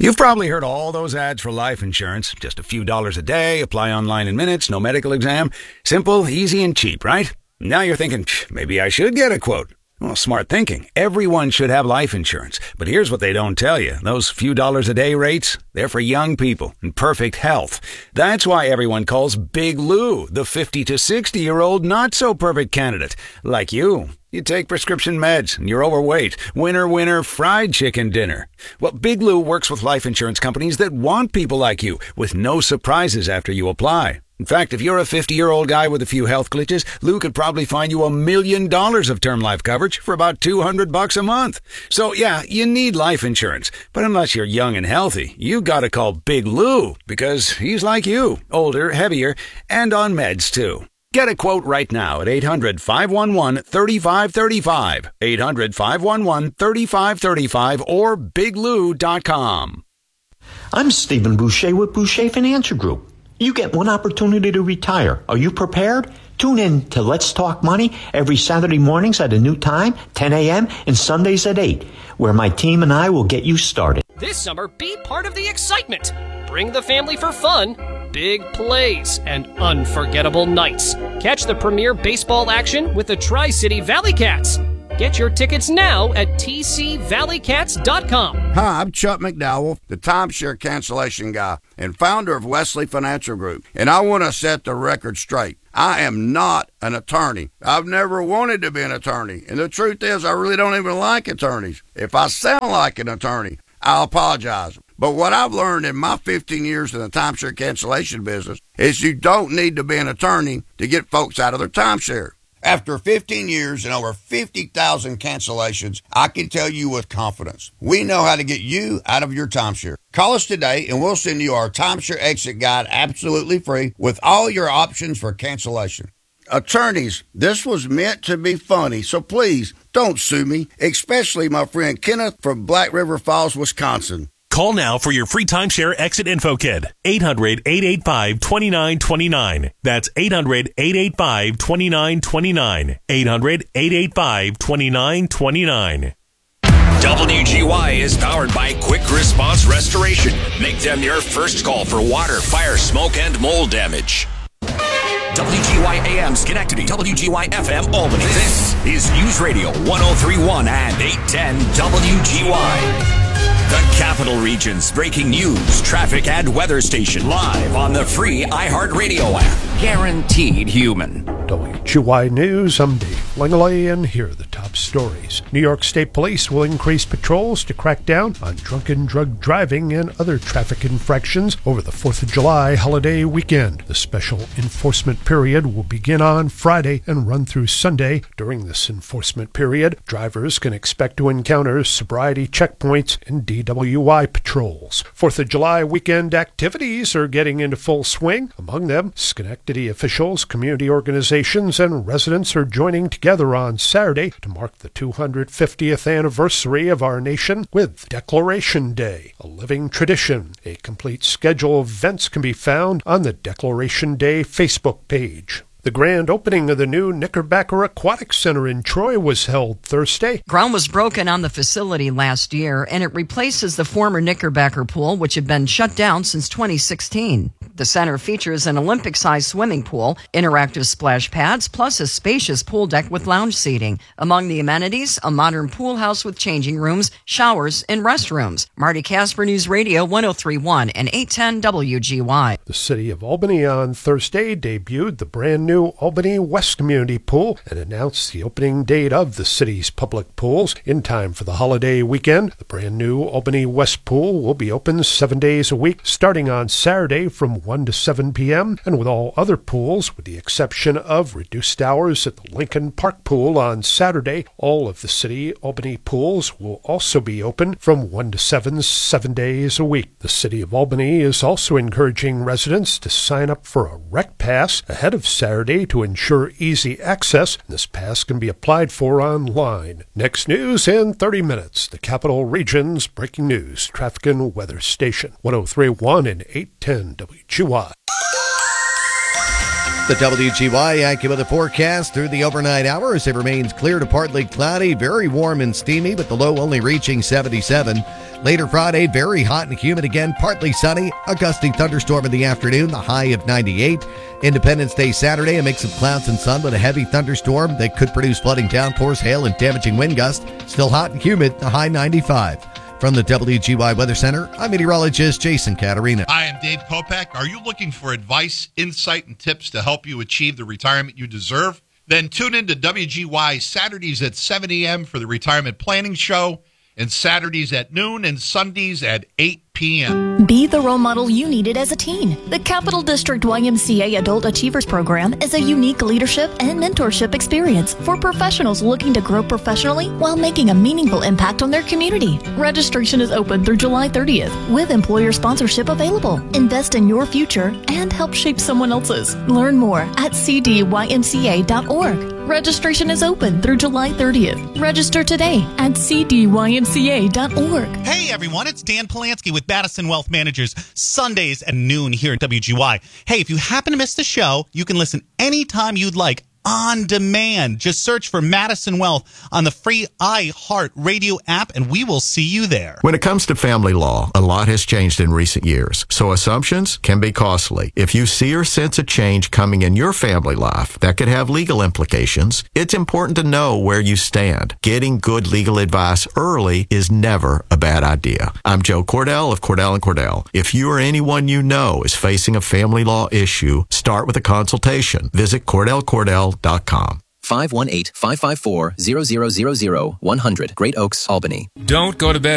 You've probably heard all those ads for life insurance. Just a few dollars a day, apply online in minutes, no medical exam. Simple, easy, and cheap, right? Now you're thinking, maybe I should get a quote. Well, smart thinking. Everyone should have life insurance. But here's what they don't tell you. Those few dollars a day rates, they're for young people in perfect health. That's why everyone calls Big Lou the 50 to 60-year-old not-so-perfect candidate. Like you. You take prescription meds, and you're overweight. Winner, winner, fried chicken dinner. Well, Big Lou works with life insurance companies that want people like you, with no surprises after you apply. In fact, if you're a 50-year-old guy with a few health glitches, Lou could probably find you $1 million of term life coverage for about $200 a month. So, yeah, you need life insurance. But unless you're young and healthy, you gotta call Big Lou, because he's like you, older, heavier, and on meds, too. Get a quote right now at 800-511-3535, 800-511-3535, or biglou.com. I'm Stephen Boucher with Boucher Financial Group. You get one opportunity to retire. Are you prepared? Tune in to Let's Talk Money every Saturday mornings at a new time, 10 a.m., and Sundays at 8, where my team and I will get you started. This summer, be part of the excitement. Bring the family for fun, big plays, and unforgettable nights. Catch the premier baseball action with the Tri-City Valley Cats. Get your tickets now at tcvalleycats.com. Hi, I'm Chuck McDowell, the timeshare cancellation guy and founder of Wesley Financial Group, and I want to set the record straight. I am not an attorney. I've never wanted to be an attorney, and the truth is I really don't even like attorneys. If I sound like an attorney, I'll apologize. But what I've learned in my 15 years in the timeshare cancellation business is you don't need to be an attorney to get folks out of their timeshare. After 15 years and over 50,000 cancellations, I can tell you with confidence, we know how to get you out of your timeshare. Call us today and we'll send you our timeshare exit guide absolutely free with all your options for cancellation. Attorneys, this was meant to be funny, so please don't sue me, especially my friend Kenneth from Black River Falls, Wisconsin. Call now for your free timeshare exit info kit. 800-885-2929. That's 800-885-2929. 800-885-2929. WGY is powered by Quick Response Restoration. Make them your first call for water, fire, smoke, and mold damage. WGY AM Schenectady, WGY FM Albany. This is News Radio 1031 and 810 WGY. The Capital Region's breaking news, traffic, and weather station live on the free iHeartRadio app. Guaranteed human. WGY News, I'm Dave Langley, and here are the top stories. New York State Police will increase patrols to crack down on drunken drug driving and other traffic infractions over the 4th of July holiday weekend. The special enforcement period will begin on Friday and run through Sunday. During this enforcement period, drivers can expect to encounter sobriety checkpoints and DWI patrols. 4th of July weekend activities are getting into full swing. Among them, Schenectady officials, community organizations, and residents are joining together on Saturday to mark the 250th anniversary of our nation with Declaration Day, a living tradition. A complete schedule of events can be found on the Declaration Day Facebook page. The grand opening of the new Knickerbocker Aquatic Center in Troy was held Thursday. Ground was broken on the facility last year, and it replaces the former Knickerbocker pool, which had been shut down since 2016. The center features an Olympic-sized swimming pool, interactive splash pads, plus a spacious pool deck with lounge seating. Among the amenities, a modern pool house with changing rooms, showers, and restrooms. Marty Casper, News Radio 1031 and 810 WGY. The city of Albany on Thursday debuted the brand new Albany West Community Pool and announced the opening date of the city's public pools in time for the holiday weekend. The brand new Albany West Pool will be open 7 days a week, starting on Saturday from 1 to 7 p.m., and with all other pools, with the exception of reduced hours at the Lincoln Park Pool on Saturday, all of the city Albany pools will also be open from 1 to 7 days a week. The city of Albany is also encouraging residents to sign up for a rec pass ahead of Saturday to ensure easy access. This pass can be applied for online. Next news in 30 minutes. The Capital Region's breaking news, traffic and weather station. 1031 and 810 WGY. The WGY AccuWeather forecast through the overnight hours. It remains clear to partly cloudy, very warm and steamy, with the low only reaching 77. Later Friday, very hot and humid again, partly sunny, a gusty thunderstorm in the afternoon, the high of 98. Independence Day Saturday, a mix of clouds and sun with a heavy thunderstorm that could produce flooding downpours, hail, and damaging wind gusts. Still hot and humid, the high 95. From the WGY Weather Center, I'm meteorologist Jason Caterina. Hi, I'm Dave Kopak. Are you looking for advice, insight, and tips to help you achieve the retirement you deserve? Then tune in to WGY Saturdays at 7 a.m. for the Retirement Planning Show, and Saturdays at noon and Sundays at 8 p.m. Be the role model you needed as a teen. The Capital District YMCA Adult Achievers Program is a unique leadership and mentorship experience for professionals looking to grow professionally while making a meaningful impact on their community. Registration is open through July 30th with employer sponsorship available. Invest in your future and help shape someone else's. Learn more at cdymca.org. Registration is open through July 30th. Register today at cdymca.org. Hey everyone, it's Dan Polanski with Madison Wealth Managers, Sundays at noon here at WGY. Hey, if you happen to miss the show, you can listen anytime you'd like on demand. Just search for Madison Wealth on the free iHeart Radio app, and we will see you there. When it comes to family law, a lot has changed in recent years, so assumptions can be costly. If you see or sense a change coming in your family life that could have legal implications, it's important to know where you stand. Getting good legal advice early is never a bad idea. I'm Joe Cordell of Cordell & Cordell. If you or anyone you know is facing a family law issue, start with a consultation. Visit CordellCordell.com. 518-554-0000 100 Great Oaks, Albany. Don't go to bed